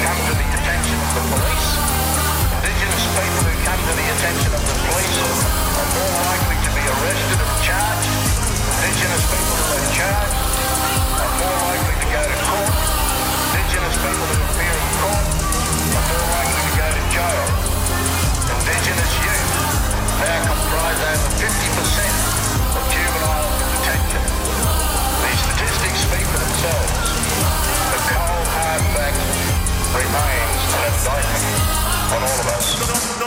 come to the attention of the police. Indigenous people who come to the attention of the police are more likely to be arrested and charged. Indigenous people who are charged are more likely to go to court. Indigenous people who appear in court are more likely to go to jail. Indigenous youth now comprise over 50% of juvenile detention. These statistics speak for themselves. The cold hard fact remains an indictment on all of us.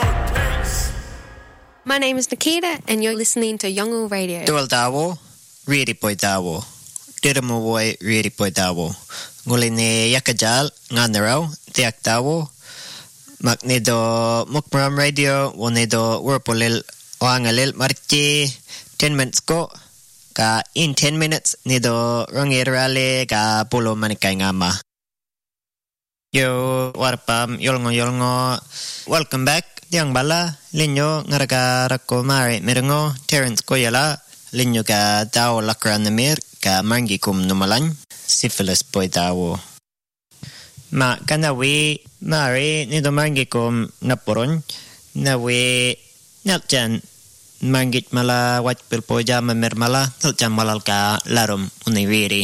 My name is Nikita and you're listening to Yolngu Radio. Tuol tawo, ready poi tawo. Diramo boy ready poi tawo. Nguline yakajal nganaraw tiak tawo. Magnedo Mukram Radio wonedo werpolil wangalil marchi 10 minutes ko ka in 10 minutes nido rangirale ka pulo manikay ngama. Yo warpam yolngo welcome back diang bala linyo ngaraga rako mari merengo Terence Koyala linyo ka tao lakran namir ka mangikum numalan syphilis boy tawo. Ma kanawi mari nido mangikum naporon nawi naljan mangit mala wajpil po jama mermala naljan malal ka larom univiri.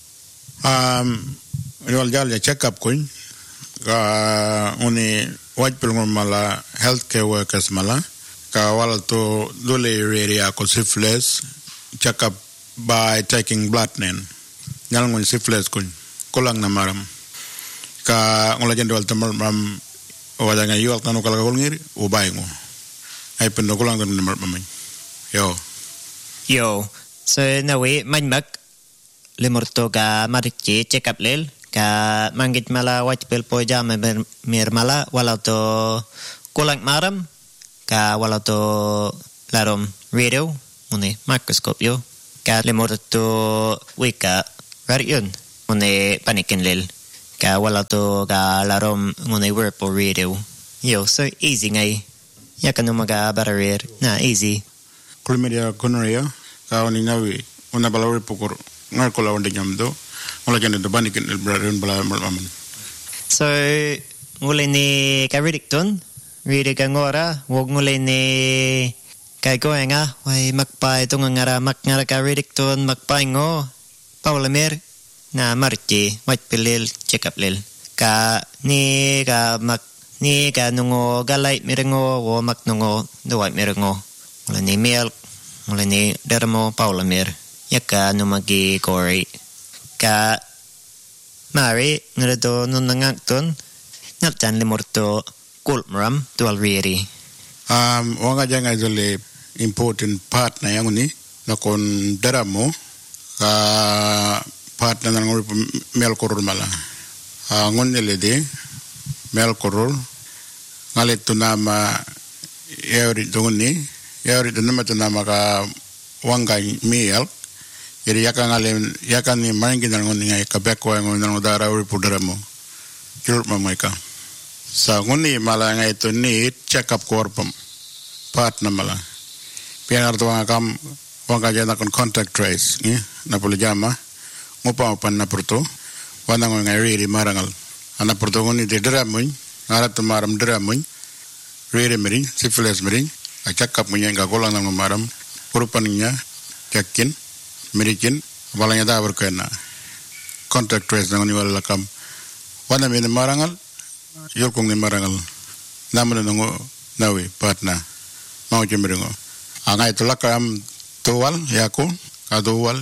Riwal jalja check up kun ka uni wajpil mala healthcare workers mala ka wal to dole area ko syphilis check up by taking blood nen nalngon syphilis kun kulang na maram ka ngola jendwal tamar mam wadanga yual tanu kala golngir o bayngo ay pendo kulang tan namar mamay yo so nawi manmak limorto ka marichi check up lel ka mangit mala wajpil po jama mer mala wala to kulang maram ka wala to larom radio mune microscope yo ka limorto wika rarion mune panikin lel ka wala to ka larom mune werpo radio yo so easy ngay yakan umaga bararir na easy kulmedia gonorrhea ka oni nawi una balawri pukor ngar ko lawande nyamdo wala jande do banikin el braron bala maman so ngule ni karidikton ride ka ngora wog ngule ni kay ko nga way makpay tong ngara makngara karidikton makpay ngo paulamer na marchi wajpilil check up lil ka ni ka nungo galay mirengo wo maknungo duway mirengo wala ni milk wala ni dermo paulamer yaka numagi kori ka mari ngredo nunangakton naljan limorto kulmram dual riri wanga janga jole important part na yanguni nakon deramo ka part na ngori mel korol mala ngonele de mel korol ngalet tunama yori dongni yori tunama ka wanga mel jadi yakan ni maingin ngoni ngai kabeko ngoni ngodara uri pudaramo jurut mamaika sa ngoni mala ngai to ni check up korpam part na mala pianar to ngam wanga jana kon contact trace ni na polejama ngopa pan na porto wana ngai riri marangal ana porto ngoni de daramun ara to maram daramun riri meri syphilis meri a check up munya ga golang na maram purupannya cekin Merikin balanya da berkena contact trace ngoni wala kam wana min marangal yorkong ni marangal namana ngo nawi partner mau jemrengo angai tulakam towal yako kadowal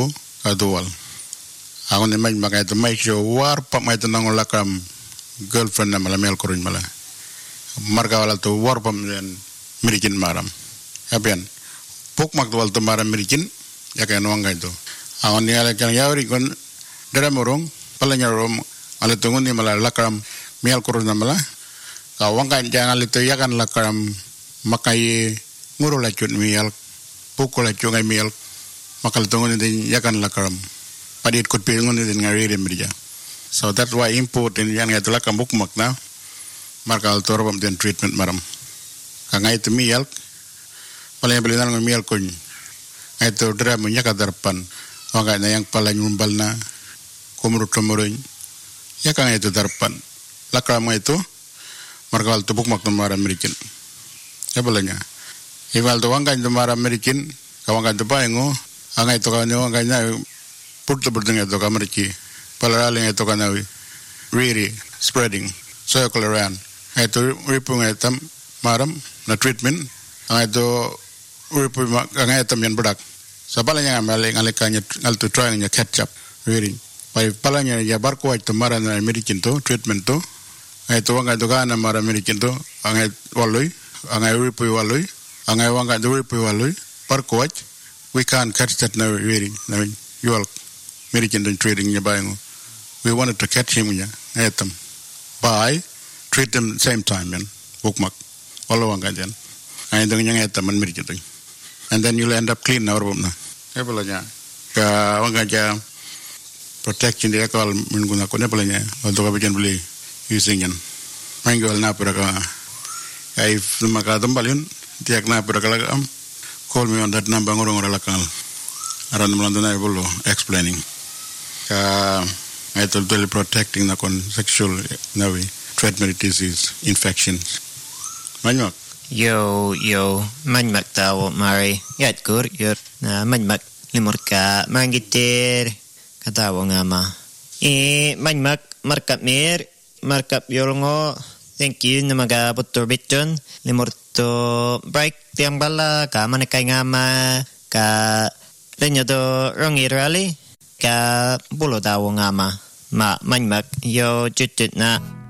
agon ni mai makai to mai show war pa mai to ngol lakam girlfriend na mala mel korun mala marga wala to war pam den merikin maram apian pok mak wal to maram merikin ya kan wanga itu awan ni ala kan yauri kon daramorong palanya rom ala tungun ni mala lakram mial korun mala ka wanga jangan itu ya kan lakram makai nguru lacun mial pukul lacun ngai mial makal tungun ni ya kan lakram padit kut pingun ni ngari merja so that's why important yang itu lakam buk makna markal torbam den treatment maram ka ngai itu mial palanya belinan mial kun itu dramanya kadarpan wanga na yang pala nyumbal na kumrut kumuruñ ya kan itu darpan lakrama itu markal tu bukmak tumara American. Ya bolehnya. Iwal tu wangkan tumara American, kawangan tu paengo, angai tu kanyo angkanya purta berdengar tu kameriki. Palaling itu kana really spreading circle around. Itu ripung item maram na treatment. Itu ripung angai item yang berak. Sapalanya ngambil ngalekanya ngal tu try nya catch up really. Pai palanya ya barko itu mara na American tu treatment tu. Itu wangka tu kana mara American tu angai waloi, angai ripung waloi, angai wangka tu ripung waloi. Barko we can't catch that now really. I mean, you all American trading nya bayang. We wanted to catch him nya item. By treat them same time man. Bukmak. Wallo wangka jan. Ai dong nya item man American tu. And then you'll end up clean our room na. Epalanya. Ka wangka ja protection dia kalau menggunakan epalanya untuk kabijan beli using yan. Manggil na pura ka. Ai maka tembalin tiak na pura ka call me on that number ngorong lakal. Aran melandana bolo explaining. Ka itu totally protecting na kon sexual nawi transmitted disease infections. Manyak. Yo, manmak tahu mari. Yat kur, yur. Na manmak limurka mangitir katawa ngama. Manmak markap yolngo. Thank you namaga butur bitun. Limurto break tiang bala ka manakay ngama ka lenyo do rongi rally ka bulo tawo ngama. Manmak yo jutut na